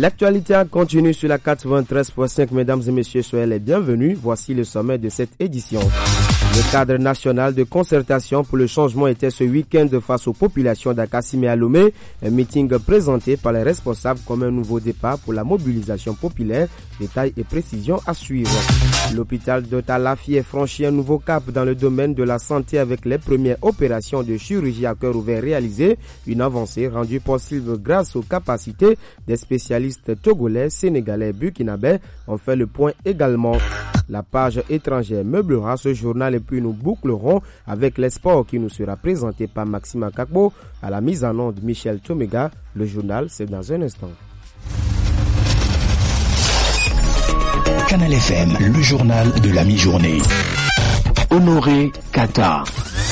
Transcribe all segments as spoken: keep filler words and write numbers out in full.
L'actualité continue sur la quatre-vingt-treize point cinq. Mesdames et messieurs, soyez les bienvenus. Voici le sommet de cette édition. Le cadre national de concertation pour le changement était ce week-end face aux populations d'Akassime et à Lomé. Un meeting présenté par les responsables comme un nouveau départ pour la mobilisation populaire. Détails et précisions à suivre. L'hôpital de Talafi a franchi un nouveau cap dans le domaine de la santé avec les premières opérations de chirurgie à cœur ouvert réalisées. Une avancée rendue possible grâce aux capacités des spécialistes togolais, sénégalais, burkinabés. On fait le point également. La page étrangère meublera ce journal et puis nous bouclerons avec les sports qui nous sera présenté par Maxime Akakbo à la mise en onde Michel Tomega. Le journal, c'est dans un instant. Canal F M, le journal de la mi-journée. Honoré Kata.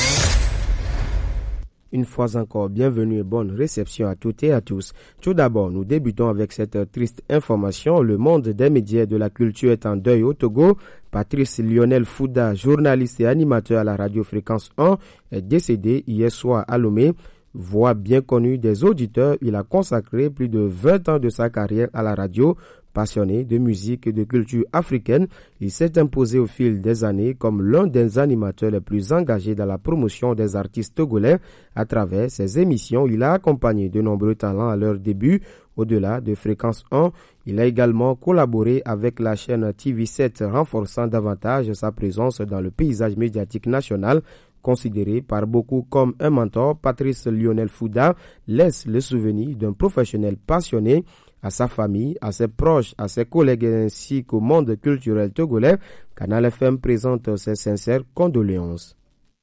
Une fois encore, bienvenue et bonne réception à toutes et à tous. Tout d'abord, nous débutons avec cette triste information. Le monde des médias et de la culture est en deuil au Togo. Patrice Lionel Fouda, journaliste et animateur à la radio Fréquence un, est décédé hier soir à Lomé. Voix bien connue des auditeurs, il a consacré plus de vingt ans de sa carrière à la radio. Passionné de musique et de culture africaine, il s'est imposé au fil des années comme l'un des animateurs les plus engagés dans la promotion des artistes togolais. À travers ses émissions, il a accompagné de nombreux talents à leur début. Au-delà de Fréquence un, il a également collaboré avec la chaîne T V sept, renforçant davantage sa présence dans le paysage médiatique national. Considéré par beaucoup comme un mentor, Patrice Lionel Fouda laisse le souvenir d'un professionnel passionné. À sa famille, à ses proches, à ses collègues ainsi qu'au monde culturel togolais, Canal F M présente ses sincères condoléances.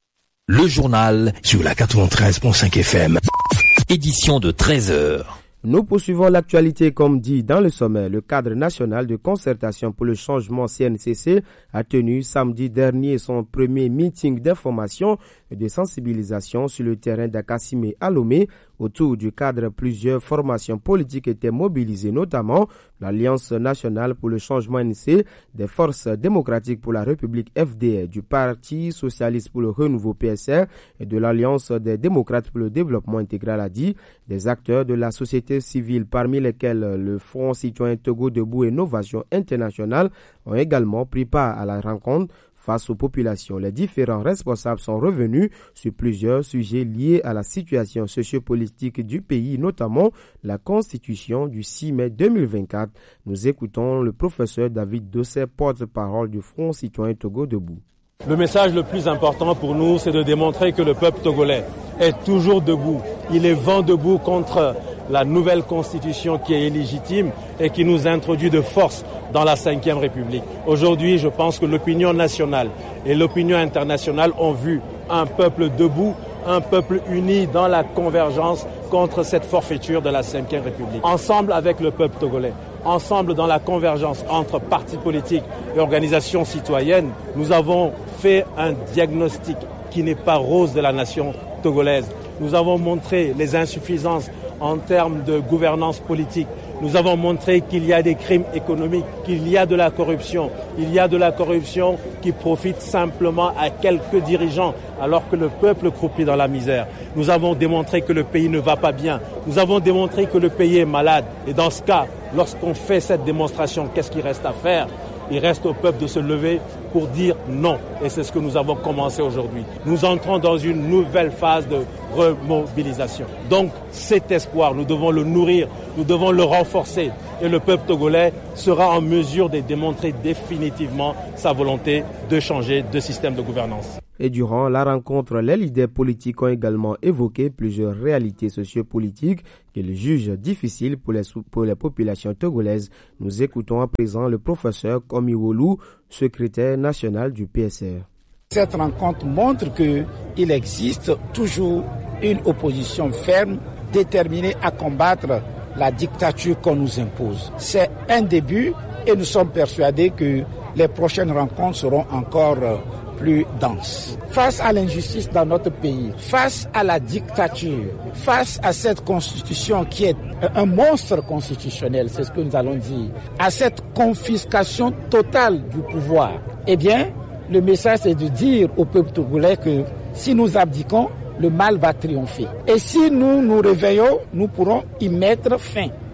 Le journal sur la quatre-vingt-treize point cinq F M, édition de treize heures. Nous poursuivons l'actualité comme dit dans le sommet. Le cadre national de concertation pour le changement C N C C a tenu samedi dernier son premier meeting d'information et de sensibilisation sur le terrain d'Akassime à Lomé. Autour du cadre, plusieurs formations politiques étaient mobilisées, notamment l'Alliance nationale pour le changement N C, des Forces démocratiques pour la République F D R, du Parti socialiste pour le renouveau P S R et de l'Alliance des démocrates pour le développement intégral A D I, des acteurs de la société civile parmi lesquels le Front citoyen Togo debout et Innovation internationale ont également pris part à la rencontre. Face aux populations, les différents responsables sont revenus sur plusieurs sujets liés à la situation sociopolitique du pays, notamment la constitution du six mai deux mille vingt-quatre. Nous écoutons le professeur David Dossé, porte-parole du Front citoyen Togo debout. Le message le plus important pour nous, c'est de démontrer que le peuple togolais est toujours debout. Il est vent debout contre la nouvelle constitution qui est illégitime et qui nous introduit de force dans la cinquième République. Aujourd'hui, je pense que l'opinion nationale et l'opinion internationale ont vu un peuple debout, un peuple uni dans la convergence contre cette forfaiture de la cinquième République. Ensemble avec le peuple togolais, ensemble dans la convergence entre partis politiques et organisations citoyennes, nous avons fait un diagnostic qui n'est pas rose de la nation togolaise. Nous avons montré les insuffisances en termes de gouvernance politique. Nous avons montré qu'il y a des crimes économiques, qu'il y a de la corruption. Il y a de la corruption qui profite simplement à quelques dirigeants alors que le peuple croupit dans la misère. Nous avons démontré que le pays ne va pas bien. Nous avons démontré que le pays est malade. Et dans ce cas, lorsqu'on fait cette démonstration, qu'est-ce qu'il reste à faire ? Il reste au peuple de se lever pour dire non. Et c'est ce que nous avons commencé aujourd'hui. Nous entrons dans une nouvelle phase de remobilisation. Donc cet espoir, nous devons le nourrir, nous devons le renforcer. Et le peuple togolais sera en mesure de démontrer définitivement sa volonté de changer de système de gouvernance. Et durant la rencontre, les leaders politiques ont également évoqué plusieurs réalités sociopolitiques qu'ils jugent difficiles pour les, pour les populations togolaises. Nous écoutons à présent le professeur Komiwolu, secrétaire national du P S R. Cette rencontre montre qu'il existe toujours une opposition ferme, déterminée à combattre la dictature qu'on nous impose. C'est un début et nous sommes persuadés que les prochaines rencontres seront encore plus dense. Face à l'injustice dans notre pays, face à la dictature, face à cette constitution qui est un monstre constitutionnel, c'est ce que nous allons dire, à cette confiscation totale du pouvoir, eh bien, le message c'est de dire au peuple togolais que si nous abdiquons, le mal va triompher. Et si nous nous réveillons, nous pourrons y mettre fin.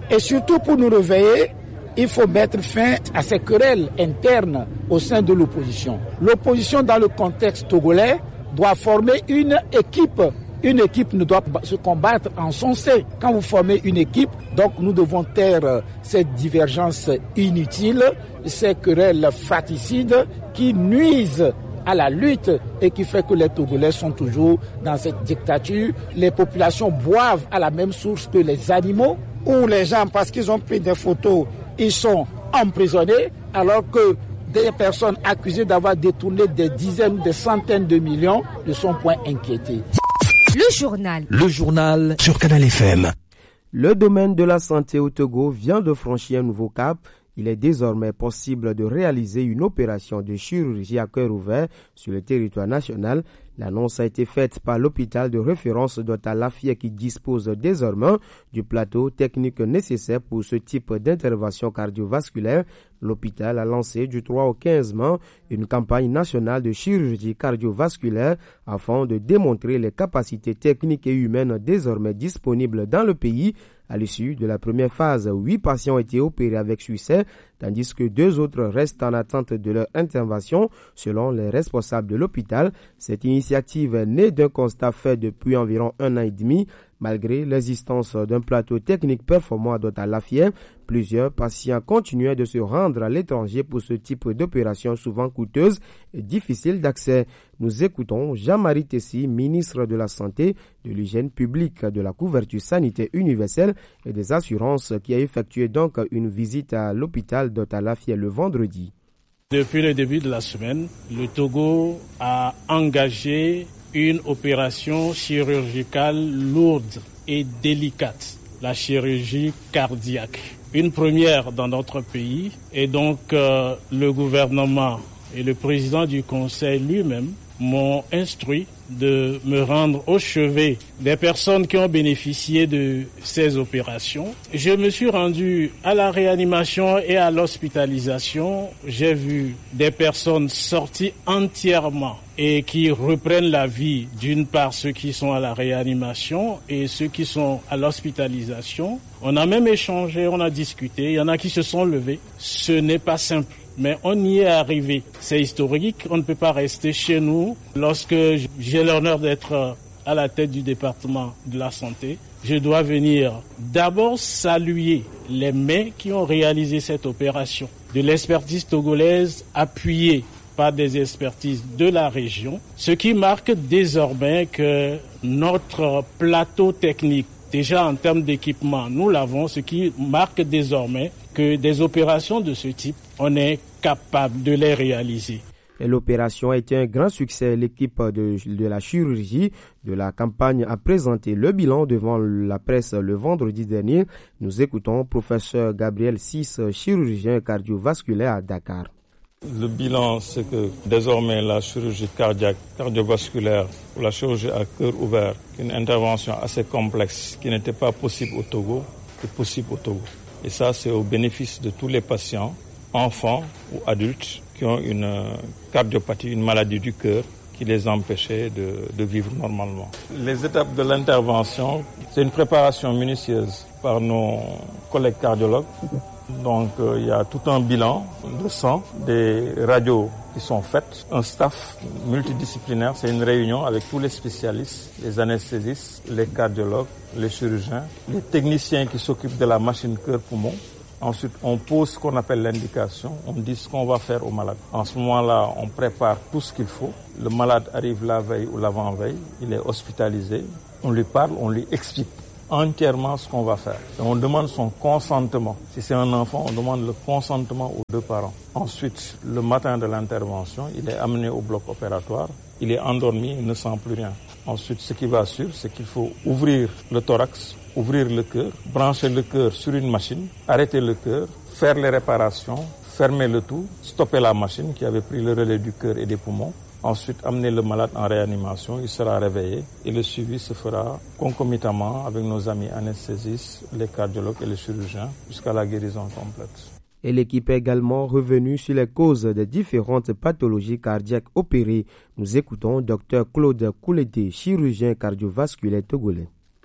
Et surtout pour nous réveiller, il faut mettre fin à ces querelles internes au sein de l'opposition. L'opposition dans le contexte togolais doit former une équipe. Une équipe ne doit pas se combattre en son sein. Quand vous formez une équipe, donc nous devons taire cette divergence inutile, ces querelles fratricides qui nuisent à la lutte et qui fait que les Togolais sont toujours dans cette dictature. Les populations boivent à la même source que les animaux, où les gens, parce qu'ils ont pris des photos, ils sont emprisonnés, alors que des personnes accusées d'avoir détourné des dizaines, des centaines de millions ne sont point inquiétées. Le journal. Le journal sur Canal F M. Le domaine de la santé au Togo vient de franchir un nouveau cap. Il est désormais possible de réaliser une opération de chirurgie à cœur ouvert sur le territoire national. L'annonce a été faite par l'hôpital de référence d'Ota-Lafia qui dispose désormais du plateau technique nécessaire pour ce type d'intervention cardiovasculaire. L'hôpital a lancé du trois au quinze mai une campagne nationale de chirurgie cardiovasculaire afin de démontrer les capacités techniques et humaines désormais disponibles dans le pays. À l'issue de la première phase, huit patients ont été opérés avec succès, tandis que deux autres restent en attente de leur intervention, selon les responsables de l'hôpital. Cette initiative est née d'un constat fait depuis environ un an et demi. Malgré l'existence d'un plateau technique performant à Dota-Lafia, plusieurs patients continuaient de se rendre à l'étranger pour ce type d'opération souvent coûteuse et difficile d'accès. Nous écoutons Jean-Marie Tessi, ministre de la Santé, de l'Hygiène publique, de la couverture sanitaire universelle et des assurances, qui a effectué donc une visite à l'hôpital Dota-Lafia le vendredi. Depuis le début de la semaine, le Togo a engagé une opération chirurgicale lourde et délicate, la chirurgie cardiaque. Une première dans notre pays, et donc euh, le gouvernement et le président du conseil lui-même m'ont instruit de me rendre au chevet des personnes qui ont bénéficié de ces opérations. Je me suis rendu à la réanimation et à l'hospitalisation. J'ai vu des personnes sorties entièrement et qui reprennent la vie, d'une part ceux qui sont à la réanimation et ceux qui sont à l'hospitalisation. On a même échangé, on a discuté, il y en a qui se sont levés. Ce n'est pas simple, mais on y est arrivé. C'est historique, on ne peut pas rester chez nous. Lorsque j'ai l'honneur d'être à la tête du département de la santé, je dois venir d'abord saluer les mains qui ont réalisé cette opération, de l'expertise togolaise appuyée par des expertises de la région, ce qui marque désormais que notre plateau technique, déjà en termes d'équipement, nous l'avons, ce qui marque désormais que des opérations de ce type, on est capable de les réaliser. Et l'opération a été un grand succès. L'équipe de, de la chirurgie de la campagne a présenté le bilan devant la presse le vendredi dernier. Nous écoutons professeur Gabriel Sis, chirurgien cardiovasculaire à Dakar. Le bilan, c'est que désormais la chirurgie cardiaque, cardiovasculaire ou la chirurgie à cœur ouvert, une intervention assez complexe qui n'était pas possible au Togo, est possible au Togo. Et ça, c'est au bénéfice de tous les patients, enfants ou adultes, qui ont une cardiopathie, une maladie du cœur qui les empêchait de, de vivre normalement. Les étapes de l'intervention, c'est une préparation minutieuse par nos collègues cardiologues. Donc euh, il y a tout un bilan de sang, des radios qui sont faites, un staff multidisciplinaire, c'est une réunion avec tous les spécialistes, les anesthésistes, les cardiologues, les chirurgiens, les techniciens qui s'occupent de la machine cœur-poumon. Ensuite, on pose ce qu'on appelle l'indication, on dit ce qu'on va faire au malade. En ce moment-là, on prépare tout ce qu'il faut. Le malade arrive la veille ou l'avant-veille, il est hospitalisé, on lui parle, on lui explique entièrement ce qu'on va faire. Et on demande son consentement. Si c'est un enfant, on demande le consentement aux deux parents. Ensuite, le matin de l'intervention, il est amené au bloc opératoire, il est endormi, il ne sent plus rien. Ensuite, ce qui va suivre, c'est qu'il faut ouvrir le thorax, ouvrir le cœur, brancher le cœur sur une machine, arrêter le cœur, faire les réparations, fermer le tout, stopper la machine qui avait pris le relais du cœur et des poumons. Ensuite, amener le malade en réanimation, il sera réveillé et le suivi se fera concomitamment avec nos amis anesthésistes, les cardiologues et les chirurgiens jusqu'à la guérison complète. Et l'équipe est également revenue sur les causes des différentes pathologies cardiaques opérées. Nous écoutons Dr Claude Koulété, chirurgien cardiovasculaire togolais.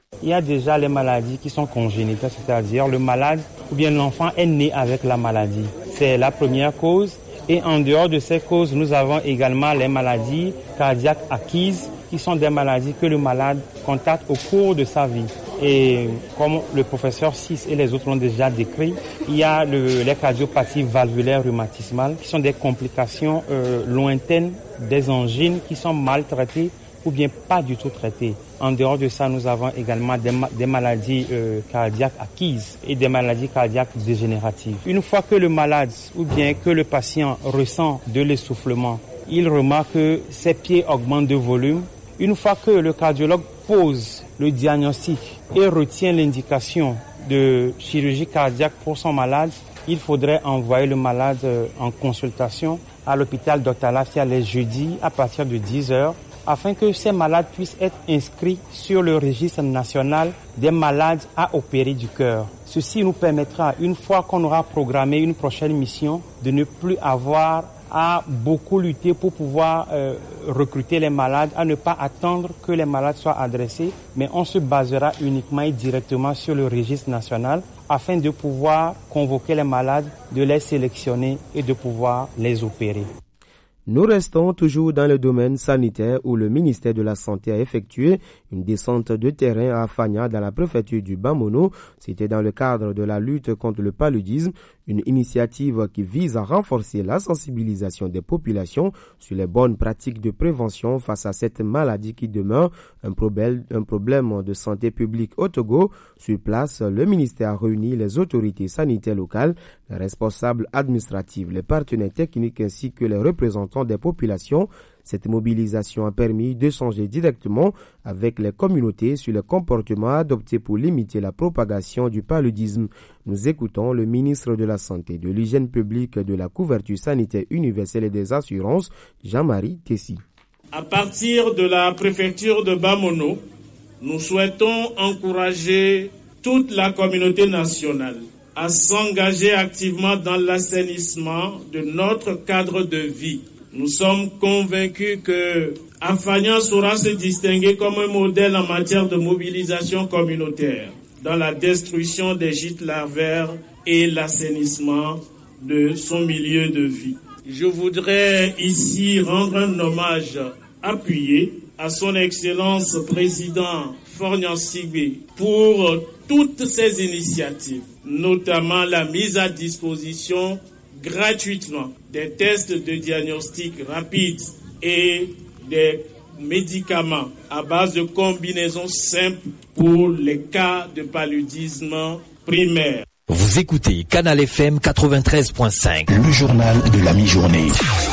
Il y a déjà les maladies qui sont congénitales, c'est-à-dire le malade ou bien l'enfant est né avec la maladie. C'est la première cause. Et en dehors de ces causes, nous avons également les maladies cardiaques acquises, qui sont des maladies que le malade constate au cours de sa vie. Et comme le professeur Sis et les autres l'ont déjà décrit, il y a le, les cardiopathies valvulaires rhumatismales, qui sont des complications euh, lointaines des angines qui sont mal traitées ou bien pas du tout traitées. En dehors de ça, nous avons également des, ma- des maladies euh, cardiaques acquises et des maladies cardiaques dégénératives. Une fois que le malade ou bien que le patient ressent de l'essoufflement, il remarque que ses pieds augmentent de volume. Une fois que le cardiologue pose le diagnostic et retient l'indication de chirurgie cardiaque pour son malade, il faudrait envoyer le malade en consultation à l'hôpital Docteur Lafia les jeudis à partir de dix heures afin que ces malades puissent être inscrits sur le registre national des malades à opérer du cœur. Ceci nous permettra, une fois qu'on aura programmé une prochaine mission, de ne plus avoir à beaucoup lutter pour pouvoir euh, recruter les malades, à ne pas attendre que les malades soient adressés, mais on se basera uniquement et directement sur le registre national afin de pouvoir convoquer les malades, de les sélectionner et de pouvoir les opérer. Nous restons toujours dans le domaine sanitaire où le ministère de la Santé a effectué une descente de terrain à Fagna dans la préfecture du Bamono. C'était dans le cadre de la lutte contre le paludisme, une initiative qui vise à renforcer la sensibilisation des populations sur les bonnes pratiques de prévention face à cette maladie qui demeure un problème, un problème de santé publique au Togo. Sur place, le ministère a réuni les autorités sanitaires locales, les responsables administratifs, les partenaires techniques ainsi que les représentants des populations. Cette mobilisation a permis d'échanger directement avec les communautés sur les comportements adoptés pour limiter la propagation du paludisme. Nous écoutons le ministre de la Santé, de l'Hygiène publique, de la couverture sanitaire universelle et des assurances, Jean-Marie Tessi. À partir de la préfecture de Bamono, nous souhaitons encourager toute la communauté nationale à s'engager activement dans l'assainissement de notre cadre de vie. Nous sommes convaincus que Afagnan saura se distinguer comme un modèle en matière de mobilisation communautaire dans la destruction des gîtes larvaires et l'assainissement de son milieu de vie. Je voudrais ici rendre un hommage appuyé à son Excellence Président Faure Gnassingbé pour toutes ces initiatives, notamment la mise à disposition gratuitement des tests de diagnostic rapide et des médicaments à base de combinaisons simples pour les cas de paludisme primaire. Vous écoutez Canal F M quatre-vingt-treize point cinq, le journal de la mi-journée.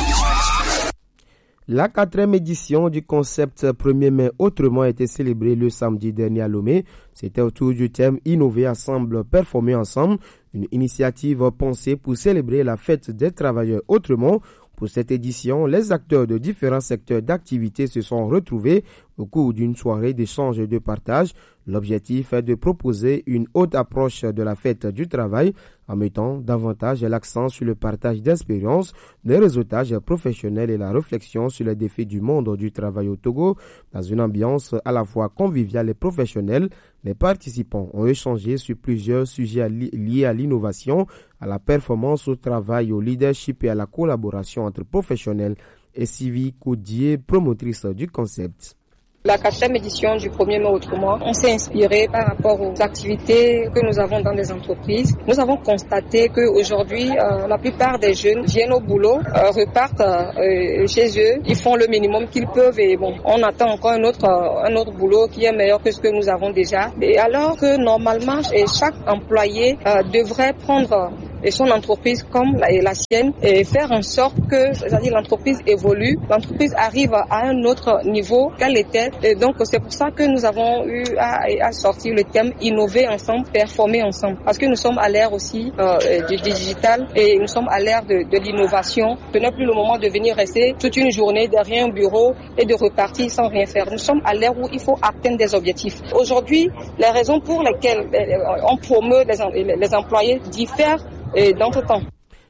La quatrième édition du concept premier mai autrement a été célébrée le samedi dernier à Lomé. C'était autour du thème « Innover ensemble, performer ensemble », une initiative pensée pour célébrer la fête des travailleurs autrement. Pour cette édition, les acteurs de différents secteurs d'activité se sont retrouvés au cours d'une soirée d'échange et de partage. L'objectif est de proposer une haute approche de la fête du travail en mettant davantage l'accent sur le partage d'expériences, des réseautages professionnels et la réflexion sur les défis du monde du travail au Togo. Dans une ambiance à la fois conviviale et professionnelle, les participants ont échangé sur plusieurs sujets liés à l'innovation, à la performance au travail, au leadership et à la collaboration entre professionnels. Et Sylvie Coudier, promotrice du concept. La quatrième édition du premier mai autrement, on s'est inspiré par rapport aux activités que nous avons dans les entreprises. Nous avons constaté qu'aujourd'hui, euh, la plupart des jeunes viennent au boulot, euh, repartent euh, chez eux, ils font le minimum qu'ils peuvent et bon, on attend encore un autre, euh, un autre boulot qui est meilleur que ce que nous avons déjà. Et alors que normalement, chaque employé euh, devrait prendre et son entreprise comme la, la sienne et faire en sorte que, c'est-à-dire l'entreprise évolue, l'entreprise arrive à un autre niveau qu'elle était. Et donc c'est pour ça que nous avons eu à, à sortir le thème innover ensemble, performer ensemble, parce que nous sommes à l'ère aussi euh, du digital et nous sommes à l'ère de, de l'innovation. Ce n'est plus le moment de venir rester toute une journée derrière un bureau et de repartir sans rien faire. Nous sommes à l'ère où il faut atteindre des objectifs. Aujourd'hui, les raisons pour lesquelles on promeut les, les employés diffèrent et dans ce temps.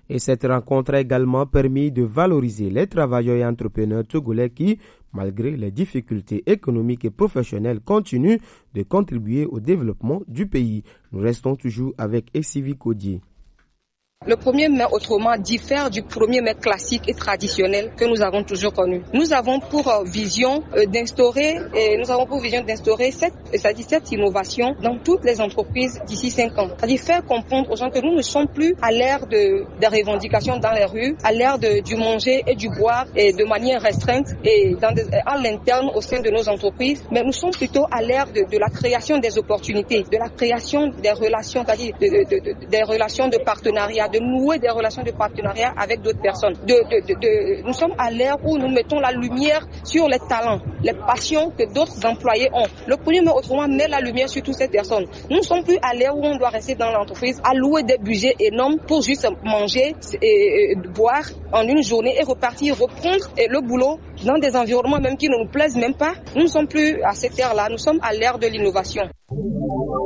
Et cette rencontre a également permis de valoriser les travailleurs et entrepreneurs togolais qui, malgré les difficultés économiques et professionnelles, continuent de contribuer au développement du pays. Nous restons toujours avec Essivi Kodi. Le premier mai autrement diffère du premier mai classique et traditionnel que nous avons toujours connu. Nous avons pour euh, vision euh, d'instaurer, et nous avons pour vision d'instaurer cette, c'est-à-dire cette innovation dans toutes les entreprises d'ici cinq ans. C'est-à-dire faire comprendre aux gens que nous ne sommes plus à l'ère de, des revendications dans les rues, à l'ère de, du manger et du boire et de manière restreinte et dans des, à l'interne au sein de nos entreprises, mais nous sommes plutôt à l'ère de, de la création des opportunités, de la création des relations, c'est-à-dire de, de, de, des relations de partenariat, de nouer des relations de partenariat avec d'autres personnes. De, de, de, de, nous sommes à l'ère où nous mettons la lumière sur les talents, les passions que d'autres employés ont. Le premier mai autrement met la lumière sur toutes ces personnes. Nous ne sommes plus à l'ère où on doit rester dans l'entreprise, allouer des budgets énormes pour juste manger et, et boire en une journée et repartir, reprendre et le boulot dans des environnements même qui ne nous plaisent même pas. Nous ne sommes plus à cette ère-là, nous sommes à l'ère de l'innovation.